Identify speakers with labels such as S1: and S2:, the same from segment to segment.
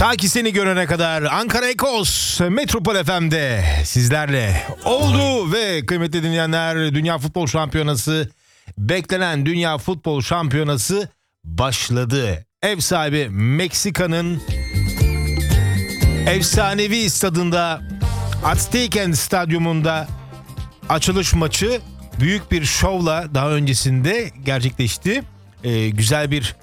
S1: Ta ki seni görene kadar Ankara Ekos Metropol FM'de sizlerle oldu ve kıymetli dinleyenler, Dünya Futbol Şampiyonası, beklenen Dünya Futbol Şampiyonası başladı. Ev sahibi Meksika'nın efsanevi stadında, Azteca Stadyumunda açılış maçı büyük bir şovla daha öncesinde gerçekleşti. Güzel bir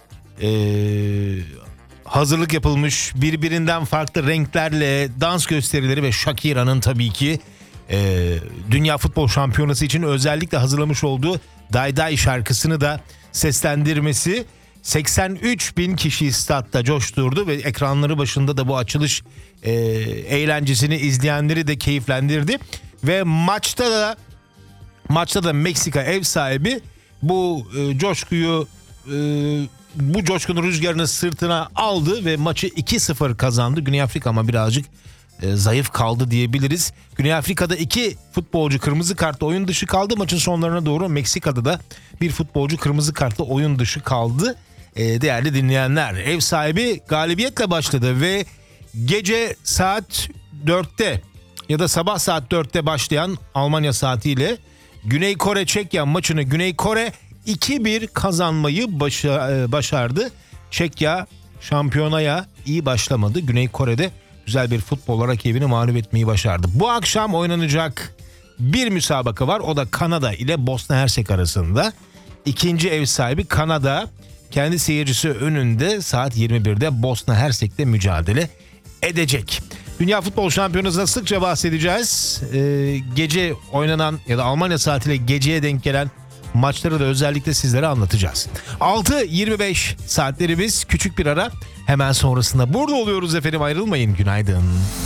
S1: hazırlık yapılmış, birbirinden farklı renklerle dans gösterileri ve Shakira'nın tabii ki Dünya Futbol Şampiyonası için özellikle hazırlamış olduğu Day Day şarkısını da seslendirmesi 83 bin kişiyi statta coşturdu ve ekranları başında da bu açılış eğlencesini izleyenleri de keyiflendirdi. Ve maçta da Meksika ev sahibi bu coşkuyu, bu coşkunun rüzgarını sırtına aldı ve maçı 2-0 kazandı. Güney Afrika ama birazcık zayıf kaldı diyebiliriz. Güney Afrika'da 2 futbolcu kırmızı kartla oyun dışı kaldı. Maçın sonlarına doğru Meksika'da da bir futbolcu kırmızı kartla oyun dışı kaldı. Değerli dinleyenler, ev sahibi galibiyetle başladı ve gece saat 4'te ya da sabah saat 4'te başlayan Almanya saatiyle Güney Kore Çekya maçını Güney Kore 2-1 kazanmayı başardı. Çekya şampiyonaya iyi başlamadı. Güney Kore'de güzel bir futbol rakibini mağlup etmeyi başardı. Bu akşam oynanacak bir müsabaka var. O da Kanada ile Bosna Hersek arasında. İkinci ev sahibi Kanada kendi seyircisi önünde saat 21'de Bosna Hersek'le mücadele edecek. Dünya Futbol Şampiyonası'nda sıkça bahsedeceğiz. Gece oynanan ya da Almanya saatiyle geceye denk gelen maçları da özellikle sizlere anlatacağız. 6.25 saatlerimiz, küçük bir ara. Hemen sonrasında burada oluyoruz efendim, ayrılmayın. Günaydın.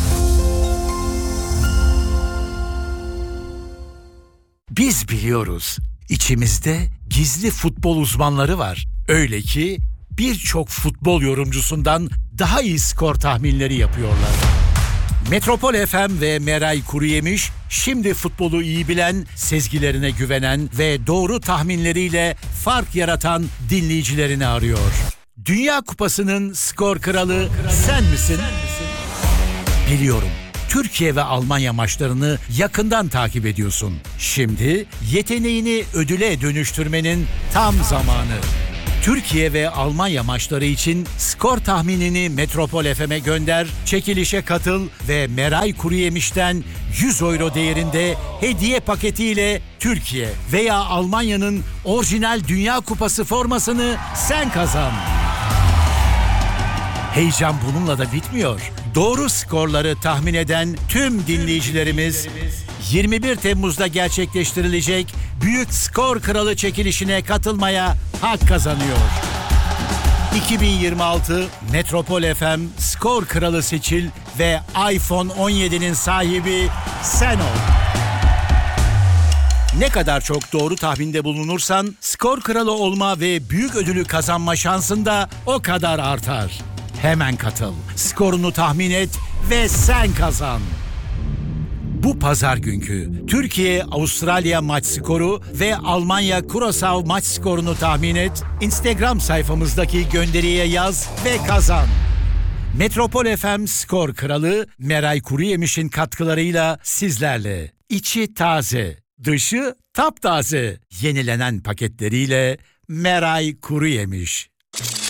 S2: Biz biliyoruz. İçimizde gizli futbol uzmanları var. Öyle ki birçok futbol yorumcusundan daha iyi skor tahminleri yapıyorlar. Metropol FM ve Meray Kuruyemiş şimdi futbolu iyi bilen, sezgilerine güvenen ve doğru tahminleriyle fark yaratan dinleyicilerini arıyor. Dünya Kupası'nın skor kralı sen misin? Biliyorum. Türkiye ve Almanya maçlarını yakından takip ediyorsun. Şimdi yeteneğini ödüle dönüştürmenin tam zamanı. Türkiye ve Almanya maçları için skor tahminini Metropol FM'e gönder, çekilişe katıl ve Meray Kuruyemiş'ten 100 euro değerinde hediye paketiyle Türkiye veya Almanya'nın orijinal Dünya Kupası formasını sen kazan. Heyecan bununla da bitmiyor. Doğru skorları tahmin eden tüm dinleyicilerimiz 21 Temmuz'da gerçekleştirilecek Büyük Skor Kralı çekilişine katılmaya hak kazanıyor. 2026 Metropol FM Skor Kralı seçil ve iPhone 17'nin sahibi sen ol. Ne kadar çok doğru tahminde bulunursan skor kralı olma ve büyük ödülü kazanma şansın da o kadar artar. Hemen katıl, skorunu tahmin et ve sen kazan. Bu pazar günkü Türkiye-Avustralya maç skoru ve Almanya-Curaçao maç skorunu tahmin et, Instagram sayfamızdaki gönderiye yaz ve kazan. Metropol FM Skor Kralı Meray Kuruyemiş'in katkılarıyla sizlerle. İçi taze, dışı taptaze. Yenilenen paketleriyle Meray Kuruyemiş.